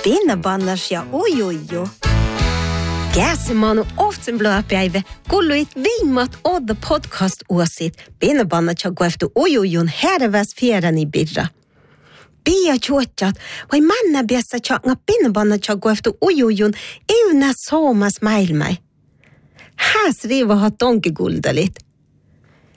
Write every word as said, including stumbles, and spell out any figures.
Pinnabannas ja ujuju. Käsimanu oftsen blöpäivä, kulluit viimmat odda podcast-uosit. Pinnabannat ja gueftu ujujun herväs fjärani birra. Pia chuotjat, vai manna biassa changa pinnabannat ja gueftu ujujun euna soomas maailmai. Häs riva ha tonkiguldalit.